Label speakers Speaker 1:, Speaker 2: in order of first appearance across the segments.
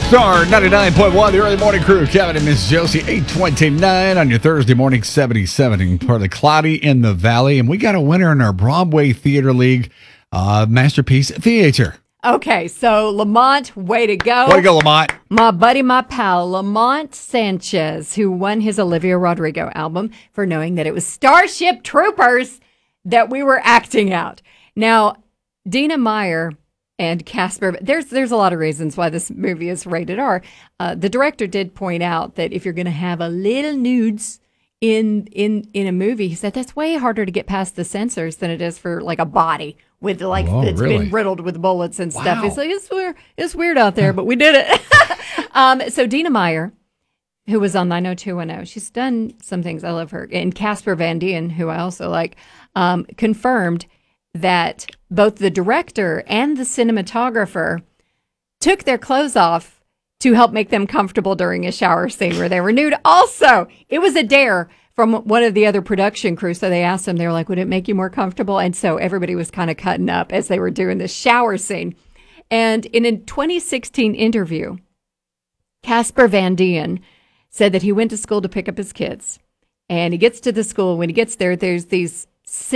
Speaker 1: Star 99.1, the early morning crew, Kevin and Miss Josie, 8:29 on your Thursday morning, 77, partly cloudy in the valley. And we got a winner in our Broadway Theater League Masterpiece Theater.
Speaker 2: Okay, so Lamont, way to go.
Speaker 1: Way to go, Lamont.
Speaker 2: My buddy, my pal, Lamont Sanchez, who won his Olivia Rodrigo album for knowing that it was Starship Troopers that we were acting out. Now, Dina Meyer and Casper, there's a lot of reasons why this movie is rated R. The director did point out that if you're going to have a little nudes in a movie, he said that's way harder to get past the censors than it is for like a body with like that's been riddled with bullets and stuff. It's like it's weird out there, but we did it. So Dina Meyer, who was on 90210, she's done some things. I love her. And Casper Van Dien, who I also like, confirmed that both the director and the cinematographer took their clothes off to help make them comfortable during a shower scene where they were nude. Also, it was a dare from one of the other production crew. So they asked them, they were like, would it make you more comfortable? And so everybody was kind of cutting up as they were doing the shower scene. And in a 2016 interview, Casper Van Dien said that he went to school to pick up his kids. And he gets to the school. When he gets there, there's these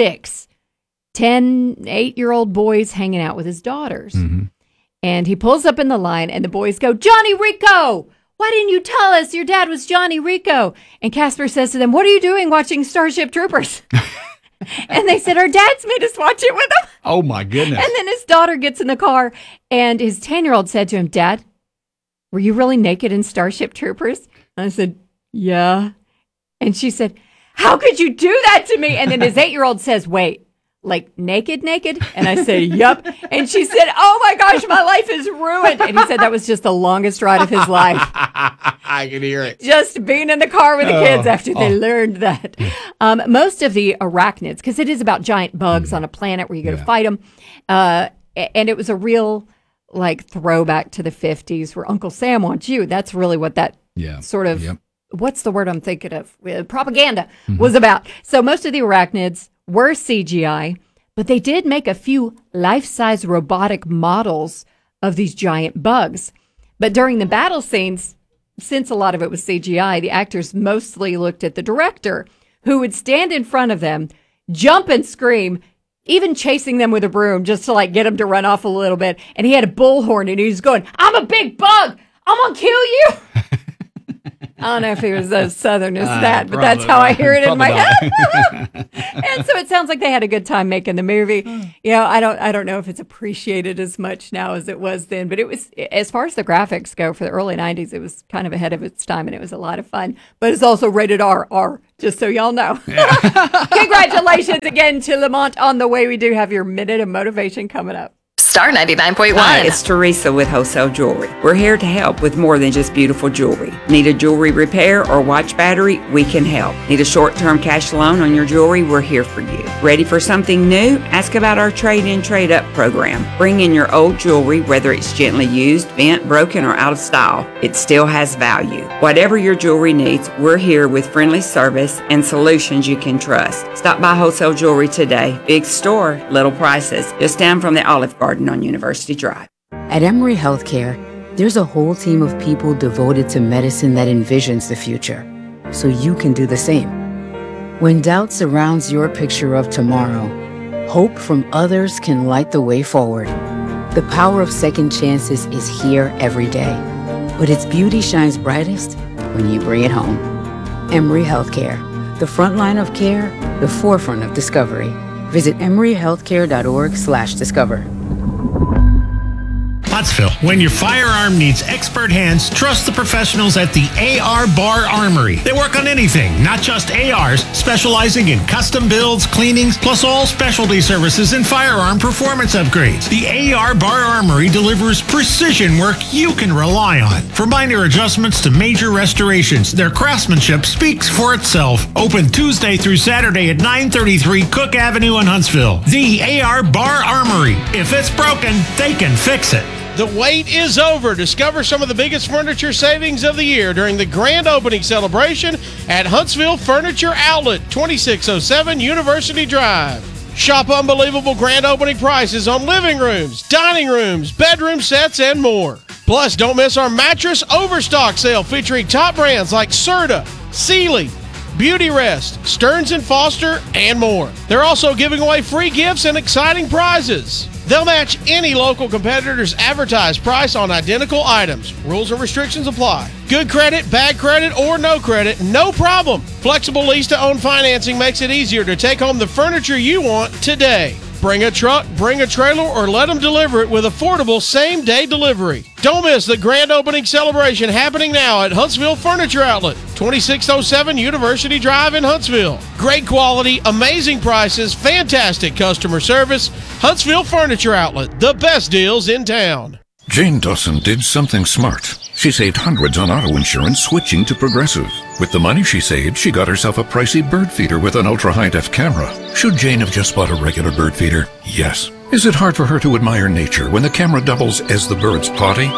Speaker 2: 8-year-old boys hanging out with his daughters. Mm-hmm. And he pulls up in the line and the boys go, Johnny Rico, why didn't you tell us your dad was Johnny Rico? And Casper says to them, what are you doing watching Starship Troopers? And they said, our dads made us watch it with him.
Speaker 1: Oh my goodness.
Speaker 2: And then his daughter gets in the car and his 10-year-old said to him, Dad, were you really naked in Starship Troopers? And I said, yeah. And she said, how could you do that to me? And then his 8-year-old says, wait, like naked? And I said, yup. And she said, oh my gosh, my life is ruined. And he said that was just the longest ride of his life.
Speaker 1: I can hear it.
Speaker 2: Just being in the car with the kids after they learned that. Most of the arachnids, because it is about giant bugs on a planet where you go to fight them. And it was a real like throwback to the 50s where Uncle Sam wants you. That's really what that sort of, what's the word I'm thinking of? Propaganda was about. So most of the arachnids were CGI, but they did make a few life-size robotic models of these giant bugs. But during the battle scenes, since a lot of it was CGI, the actors mostly looked at the director, who would stand in front of them, jump and scream, even chasing them with a broom just to like get them to run off a little bit. And he had a bullhorn and he was going, I'm a big bug! I'm gonna kill you! I don't know if he was as Southern as that, but that's how I hear it in my head. And so it sounds like they had a good time making the movie. You know, I don't know if it's appreciated as much now as it was then, but it was, as far as the graphics go for the early 90s, it was kind of ahead of its time and it was a lot of fun. But it's also rated R, just so y'all know. Yeah. Congratulations again to Lamont on the way. We do have your Minute of Motivation coming up.
Speaker 3: Star 99.1.
Speaker 4: Hi, it's Teresa with Wholesale Jewelry. We're here to help with more than just beautiful jewelry. Need a jewelry repair or watch battery? We can help. Need a short-term cash loan on your jewelry? We're here for you. Ready for something new? Ask about our trade-in, trade-up program. Bring in your old jewelry, whether it's gently used, bent, broken, or out of style. It still has value. Whatever your jewelry needs, we're here with friendly service and solutions you can trust. Stop by Wholesale Jewelry today. Big store, little prices. Just down from the Olive Garden on University Drive.
Speaker 5: At Emory Healthcare, there's a whole team of people devoted to medicine that envisions the future, so you can do the same. When doubt surrounds your picture of tomorrow, hope from others can light the way forward. The power of second chances is here every day, but its beauty shines brightest when you bring it home. Emory Healthcare, the front line of care, the forefront of discovery. Visit emoryhealthcare.org/discover.
Speaker 6: Huntsville. When your firearm needs expert hands, trust the professionals at the AR Bar Armory. They work on anything, not just ARs, specializing in custom builds, cleanings, plus all specialty services and firearm performance upgrades. The AR Bar Armory delivers precision work you can rely on. From minor adjustments to major restorations, their craftsmanship speaks for itself. Open Tuesday through Saturday at 933 Cook Avenue in Huntsville. The AR Bar Armory. If it's broken, they can fix it.
Speaker 7: The wait is over. Discover some of the biggest furniture savings of the year during the grand opening celebration at Huntsville Furniture Outlet, 2607 University Drive. Shop unbelievable grand opening prices on living rooms, dining rooms, bedroom sets, and more. Plus, don't miss our mattress overstock sale featuring top brands like Serta, Sealy, Beautyrest, Stearns & Foster, and more. They're also giving away free gifts and exciting prizes. They'll match any local competitor's advertised price on identical items. Rules and restrictions apply. Good credit, bad credit, or no credit, no problem. Flexible lease-to-own financing makes it easier to take home the furniture you want today. Bring a truck, bring a trailer, or let them deliver it with affordable same-day delivery. Don't miss the grand opening celebration happening now at Huntsville Furniture Outlet, 2607 University Drive in Huntsville. Great quality, amazing prices, fantastic customer service. Huntsville Furniture Outlet, the best deals in town.
Speaker 3: Jane Dawson did something smart. She saved hundreds on auto insurance switching to Progressive. With the money she saved, she got herself a pricey bird feeder with an ultra-high-def camera. Should Jane have just bought a regular bird feeder? Yes. Is it hard for her to admire nature when the camera doubles as the bird's potty?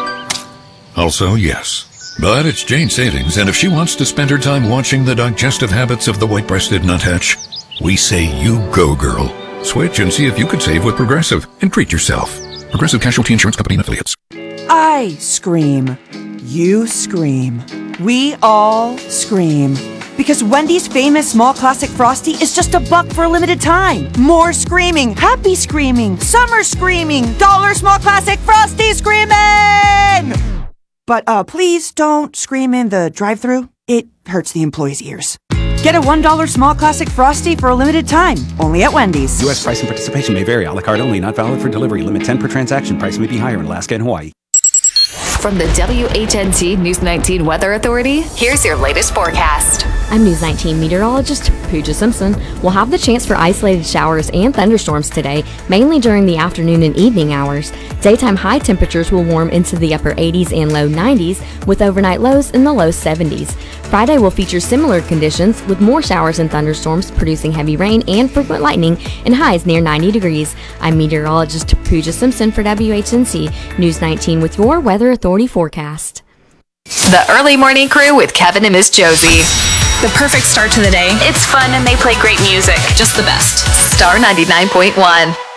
Speaker 3: Also, yes. But it's Jane's savings, and if she wants to spend her time watching the digestive habits of the white-breasted nuthatch, we say you go, girl. Switch and see if you could save with Progressive and treat yourself. Progressive Casualty Insurance Company and Affiliates.
Speaker 8: I scream. You scream. We all scream. Because Wendy's famous small classic Frosty is just $1 for a limited time. More screaming, happy screaming, summer screaming, dollar small classic Frosty screaming! But please don't scream in the drive-thru. It hurts the employees' ears. Get a $1 small classic Frosty for a limited time, only at Wendy's.
Speaker 9: U.S. price and participation may vary. A la carte only, not valid for delivery. Limit 10 per transaction. Price may be higher in Alaska and Hawaii.
Speaker 10: From the WHNT News 19 Weather Authority, here's your latest forecast.
Speaker 11: I'm News 19 meteorologist Pooja Simpson. We'll have the chance for isolated showers and thunderstorms today, mainly during the afternoon and evening hours. Daytime high temperatures will warm into the upper 80s and low 90s, with overnight lows in the low 70s. Friday will feature similar conditions, with more showers and thunderstorms producing heavy rain and frequent lightning and highs near 90 degrees. I'm meteorologist Pooja Simpson for WHNC News 19 with your Weather Authority forecast.
Speaker 10: The Early Morning Crew with Kevin and Miss Josie.
Speaker 12: The perfect start to the day.
Speaker 10: It's fun and they play great music.
Speaker 12: Just the best.
Speaker 10: Star 99.1.